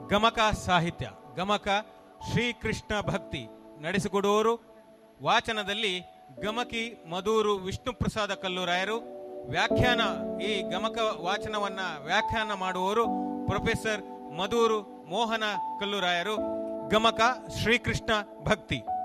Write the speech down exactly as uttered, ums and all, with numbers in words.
ಗಮಕ ಸಾಹಿತ್ಯ, ಗಮಕ ಶ್ರೀಕೃಷ್ಣ ಭಕ್ತಿ ನಡೆಸಿಕೊಡುವವರು ವಾಚನದಲ್ಲಿ ಗಮಕಿ ಮಧೂರು ವಿಷ್ಣುಪ್ರಸಾದ ಕಲ್ಲೂರಾಯರು. ವ್ಯಾಖ್ಯಾನ, ಈ ಗಮಕ ವಾಚನವನ್ನ ವ್ಯಾಖ್ಯಾನ ಮಾಡುವವರು ಪ್ರೊಫೆಸರ್ ಮಧೂರು ಮೋಹನ ಕಲ್ಲೂರಾಯರು. ಗಮಕ ಶ್ರೀಕೃಷ್ಣ ಭಕ್ತಿ.